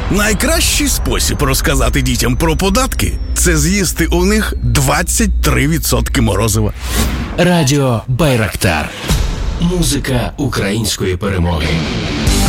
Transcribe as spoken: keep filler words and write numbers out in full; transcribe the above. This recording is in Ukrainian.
Найкращий спосіб розказати дітям про податки – це з'їсти у них двадцять три відсотки морозива. Радіо Байрактар. Музика української перемоги.